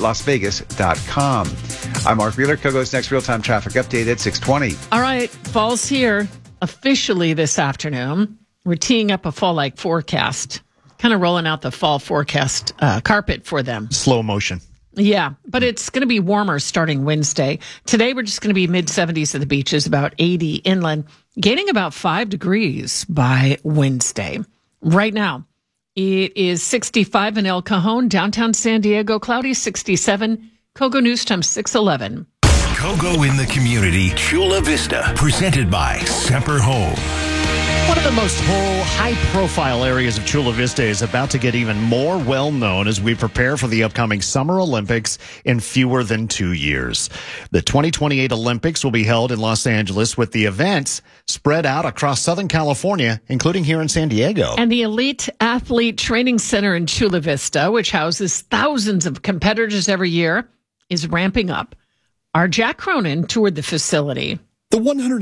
VisitLasVegas.com. I'm Mark Wheeler. Kogo's next real-time traffic update at 6:20. All right, fall's here officially this afternoon. We're teeing up a fall-like forecast, kind of rolling out the fall forecast carpet for them. Slow motion. Yeah, but it's going to be warmer starting Wednesday. Today, we're just going to be mid-70s at the beaches, about 80 inland, gaining about 5 degrees by Wednesday. Right now, it is 65 in El Cajon, downtown San Diego, cloudy 67. Kogo News Time 611. Kogo in the community, Chula Vista, presented by Semper Home. One of the most high-profile areas of Chula Vista is about to get even more well-known as we prepare for the upcoming Summer Olympics in fewer than 2 years. The 2028 Olympics will be held in Los Angeles, with the events spread out across Southern California, including here in San Diego. And the Elite Athlete Training Center in Chula Vista, which houses thousands of competitors every year, is ramping up. Our Jack Cronin toured the facility. The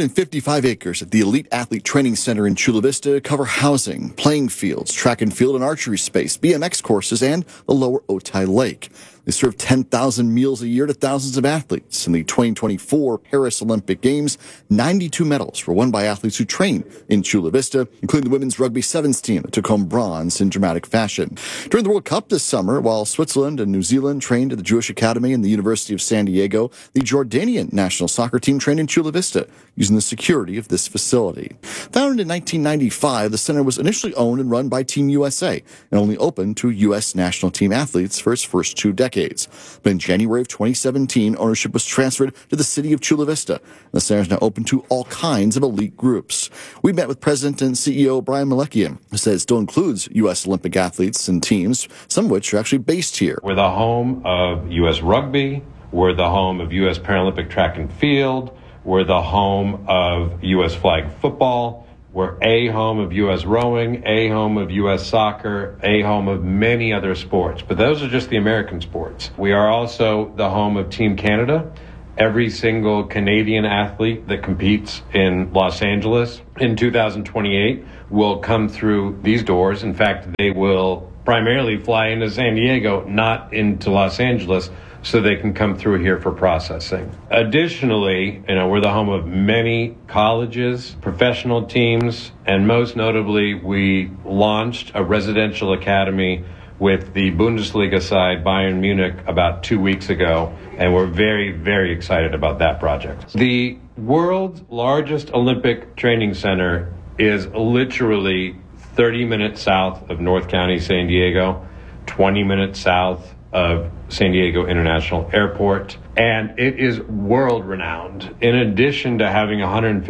155 acres at the Elite Athlete Training Center in Chula Vista cover housing, playing fields, track and field and archery space, BMX courses, and the lower Otay Lake. They serve 10,000 meals a year to thousands of athletes. In the 2024 Paris Olympic Games, 92 medals were won by athletes who train in Chula Vista, including the women's rugby sevens team that took home bronze in dramatic fashion. During the World Cup this summer, while Switzerland and New Zealand trained at the Jewish Academy and the University of San Diego, the Jordanian national soccer team trained in Chula Vista, using the security of this facility. Founded in 1995, the center was initially owned and run by Team USA and only open to U.S. national team athletes for its first 2 decades. But in January of 2017, ownership was transferred to the city of Chula Vista. The center is now open to all kinds of elite groups. We met with President and CEO Brian Melekian, who says it still includes U.S. Olympic athletes and teams, some of which are actually based here. We're the home of U.S. Rugby. We're the home of U.S. Paralympic Track and Field. We're the home of U.S. Flag Football. We're a home of U.S. Rowing, a home of U.S. Soccer, a home of many other sports. But those are just the American sports. We are also the home of Team Canada. Every single Canadian athlete that competes in Los Angeles in 2028 will come through these doors. In fact, they will primarily fly into San Diego, not into Los Angeles, so they can come through here for processing. Additionally, we're the home of many colleges, professional teams, and most notably, we launched a residential academy with the Bundesliga side, Bayern Munich, about 2 weeks ago, and we're very, very excited about that project. The world's largest Olympic training center is literally 30 minutes south of North County, San Diego, 20 minutes south of San Diego International Airport, and it is world renowned. In addition to having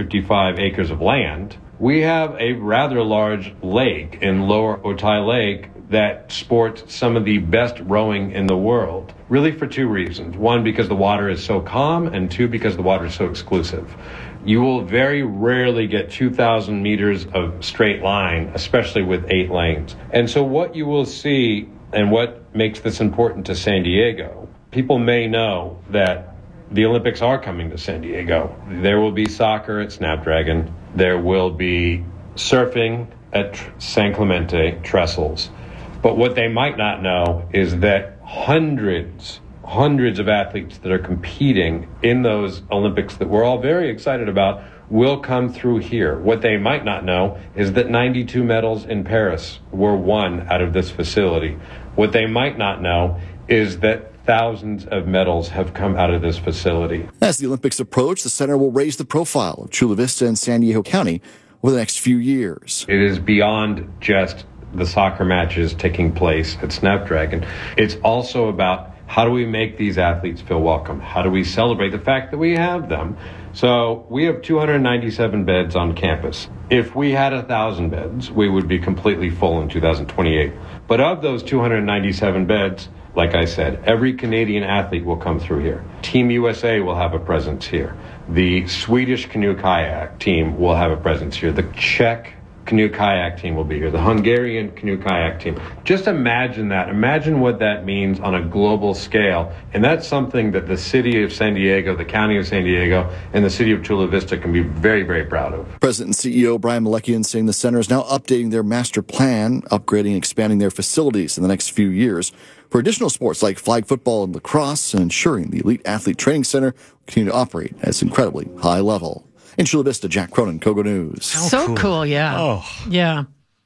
155 acres of land, we have a rather large lake in Lower Otay Lake that sports some of the best rowing in the world, really for 2 reasons. 1, because the water is so calm, and 2, because the water is so exclusive. You will very rarely get 2,000 meters of straight line, especially with 8 lanes. And so what you will see, and what makes this important to San Diego, people may know that the Olympics are coming to San Diego. There will be soccer at Snapdragon. There will be surfing at San Clemente Trestles. But what they might not know is that hundreds of athletes that are competing in those Olympics that we're all very excited about will come through here. What they might not know is that 92 medals in Paris were won out of this facility. What they might not know is that thousands of medals have come out of this facility. As the Olympics approach, the center will raise the profile of Chula Vista and San Diego County over the next few years. It is beyond just the soccer matches taking place at Snapdragon. It's also about how do we make these athletes feel welcome? How do we celebrate the fact that we have them? So we have 297 beds on campus. If we had 1,000 beds, we would be completely full in 2028. But of those 297 beds, like I said, every Canadian athlete will come through here. Team USA will have a presence here. The Swedish canoe kayak team will have a presence here. The Czech canoe kayak team will be here. The Hungarian canoe kayak team. Just imagine that. Imagine what that means on a global scale. And that's something that the city of San Diego, the county of San Diego, and the city of Chula Vista can be very, very proud of. President and CEO Brian Melekian saying the center is now updating their master plan, upgrading and expanding their facilities in the next few years for additional sports like flag football and lacrosse, and ensuring the elite athlete training center will continue to operate at its incredibly high level. In Chula Vista, Jack Cronin, Kogo News. So cool, yeah. Oh. Yeah.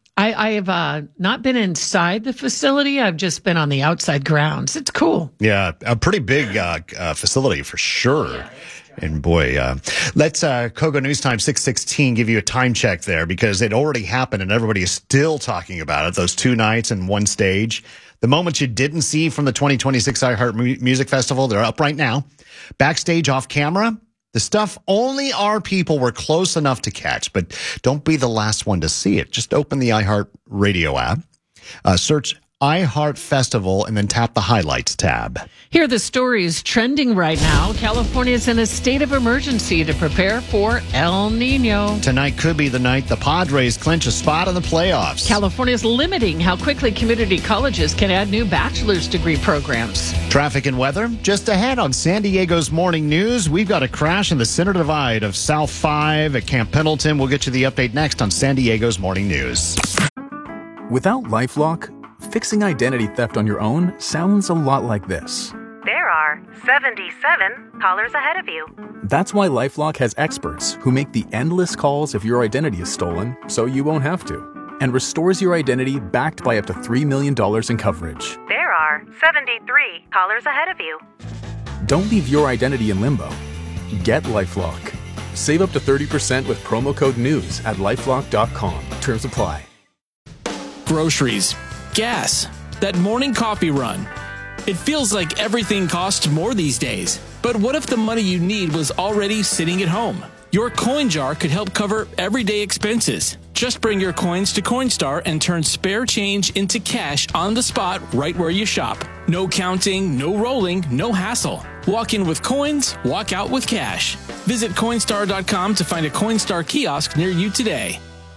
I have not been inside the facility. I've just been on the outside grounds. It's cool. Yeah, a pretty big facility for sure. And boy, let's Kogo News Time 6:16 give you a time check there, because it already happened and everybody is still talking about it. Those 2 nights and 1 stage. The moments you didn't see from the 2026 iHeart Music Festival, they're up right now. Backstage off camera. The stuff only our people were close enough to catch, but don't be the last one to see it. Just open the iHeart Radio app, search iHeart Festival, and then tap the Highlights tab. Here are the stories trending right now. California is in a state of emergency to prepare for El Nino. Tonight could be the night the Padres clinch a spot in the playoffs. California is limiting how quickly community colleges can add new bachelor's degree programs. Traffic and weather just ahead on San Diego's Morning News. We've got a crash in the center divide of South 5 at Camp Pendleton. We'll get you the update next on San Diego's Morning News. Without LifeLock, Fixing identity theft on your own sounds a lot like this. There are 77 callers ahead of you. That's why LifeLock has experts who make the endless calls if your identity is stolen, so you won't have to, and restores your identity backed by up to $3 million in coverage. There are 73 callers ahead of you. Don't leave your identity in limbo. Get LifeLock. Save up to 30% with promo code NEWS at LifeLock.com. Terms apply. Groceries, gas, that morning coffee run. It feels like everything costs more these days. But what if the money you need was already sitting at home? Your coin jar could help cover everyday expenses. Just bring your coins to Coinstar and turn spare change into cash on the spot right where you shop. No counting, no rolling, no hassle. Walk in with coins, walk out with cash. Visit Coinstar.com to find a Coinstar kiosk near you today.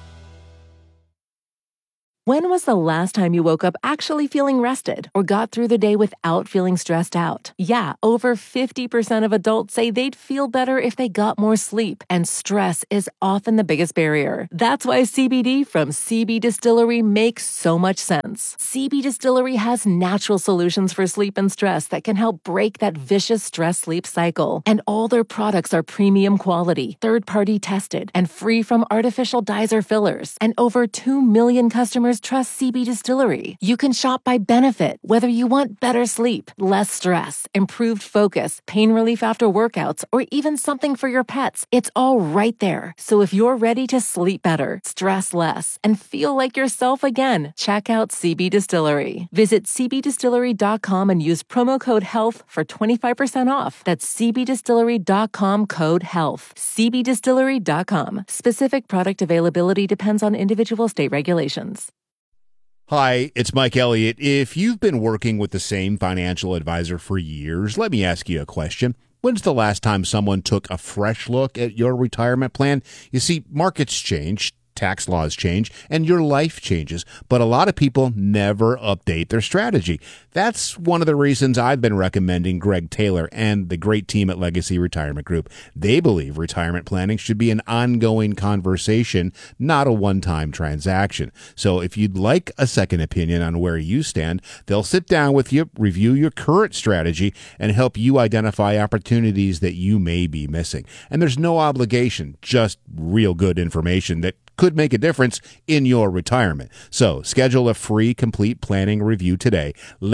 When was the last time you woke up actually feeling rested or got through the day without feeling stressed out? Yeah, over 50% of adults say they'd feel better if they got more sleep, and stress is often the biggest barrier. That's why CBD from CB Distillery makes so much sense. CB Distillery has natural solutions for sleep and stress that can help break that vicious stress-sleep cycle. And all their products are premium quality, third-party tested, and free from artificial dyes or fillers. And over 2 million customers trust CB Distillery. You can shop by benefit, whether you want better sleep, less stress, improved focus, pain relief after workouts, or even something for your pets. It's all right there. So if you're ready to sleep better, stress less, and feel like yourself again, check out CB Distillery. Visit cbdistillery.com and use promo code HEALTH for 25% off. That's cbdistillery.com code HEALTH. cbdistillery.com. Specific product availability depends on individual state regulations. Hi, it's Mike Elliott. If you've been working with the same financial advisor for years, let me ask you a question. When's the last time someone took a fresh look at your retirement plan? You see, markets change, tax laws change, and your life changes, but a lot of people never update their strategy. That's one of the reasons I've been recommending Greg Taylor and the great team at Legacy Retirement Group. They believe retirement planning should be an ongoing conversation, not a one-time transaction. So if you'd like a second opinion on where you stand, they'll sit down with you, review your current strategy, and help you identify opportunities that you may be missing. And there's no obligation, just real good information that could make a difference in your retirement. So schedule a free complete planning review today.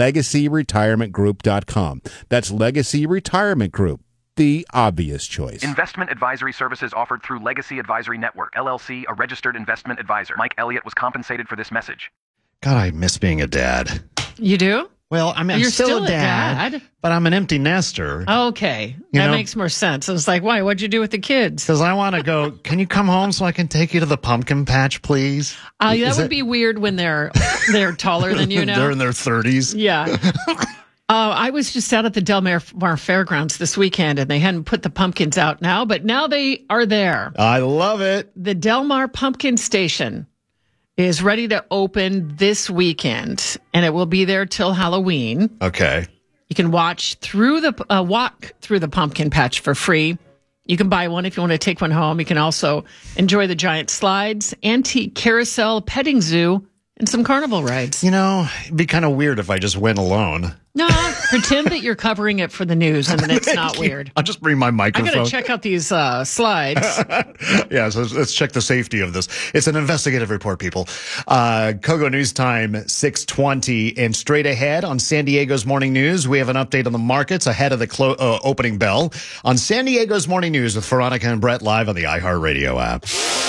LegacyRetirementGroup.com. That's Legacy Retirement Group, the obvious choice. Investment advisory services offered through Legacy Advisory Network, LLC, a registered investment advisor. Mike Elliott was compensated for this message. God, I miss being a dad. You do? Well, I mean, You're I'm still a dad, but I'm an empty nester. Okay. That makes more sense. I was like, why? What'd you do with the kids? Because I want to go, can you come home so I can take you to the pumpkin patch, please? That would be weird when they're taller than you now. They're in their 30s. Yeah. I was just out at the Del Mar Fairgrounds this weekend, and they hadn't put the pumpkins out now, but now they are there. I love it. The Del Mar Pumpkin Station is ready to open this weekend, and it will be there till Halloween. Okay. You can walk through the pumpkin patch for free. You can buy one if you want to take one home. You can also enjoy the giant slides, antique carousel, petting zoo, and some carnival rides. You know, it'd be kind of weird if I just went alone. No, pretend that you're covering it for the news, and then it's not weird. I'll just bring my microphone. I got to check out these slides. Yeah, so let's check the safety of this. It's an investigative report, people. Kogo News Time, 6:20, and straight ahead on San Diego's Morning News, we have an update on the markets ahead of the opening bell on San Diego's Morning News with Veronica and Brett live on the iHeartRadio app.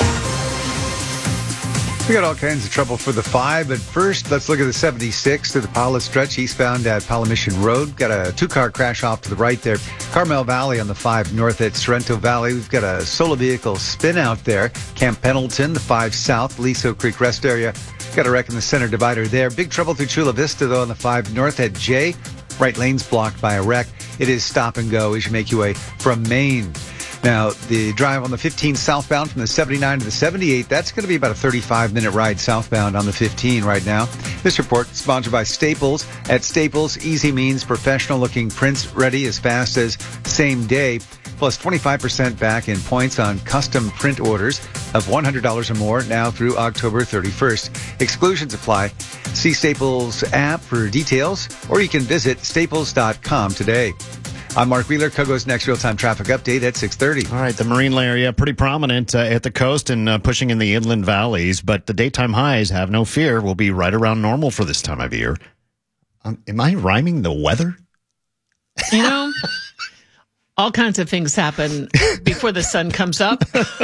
We got all kinds of trouble for the 5, but first, let's look at the 76 to the Pala stretch eastbound at Pala Mission Road. Got a 2-car crash off to the right there. Carmel Valley on the 5 north at Sorrento Valley. We've got a solo vehicle spin out there. Camp Pendleton, the 5 south, Liso Creek Rest area. Got a wreck in the center divider there. Big trouble through Chula Vista, though, on the 5 north at J. Right lane's blocked by a wreck. It is stop and go as you make your way from Maine. Now, the drive on the 15 southbound from the 79 to the 78, that's going to be about a 35-minute ride southbound on the 15 right now. This report is sponsored by Staples. At Staples, easy means professional-looking prints ready as fast as same day. plus 25% back in points on custom print orders of $100 or more now through October 31st. Exclusions apply. See Staples app for details, or you can visit staples.com today. I'm Mark Wheeler. Kogo's next real-time traffic update at 6:30. All right, the marine layer, yeah, pretty prominent at the coast and pushing in the inland valleys, but the daytime highs, have no fear, will be right around normal for this time of year. Am I rhyming the weather? You know, all kinds of things happen before the sun comes up.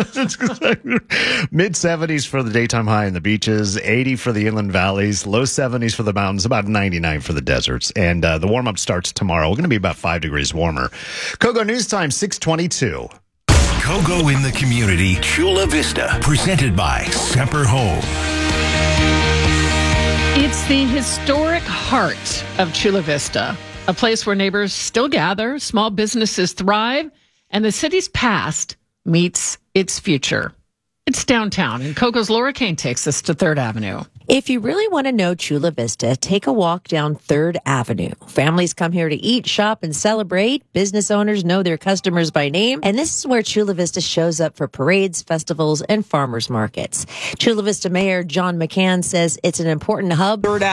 Mid-70s for the daytime high in the beaches, 80 for the inland valleys, low 70s for the mountains, about 99 for the deserts. And the warm-up starts tomorrow. We're going to be about 5 degrees warmer. Kogo News Time, 6:22. Kogo in the community, Chula Vista, presented by Semper Home. It's the historic heart of Chula Vista, a place where neighbors still gather, small businesses thrive, and the city's past meets its future. It's downtown, and Kogo's Laura Kane takes us to 3rd Avenue. If you really want to know Chula Vista, take a walk down 3rd Avenue. Families come here to eat, shop, and celebrate. Business owners know their customers by name. And this is where Chula Vista shows up for parades, festivals, and farmers markets. Chula Vista Mayor John McCann says it's an important hub.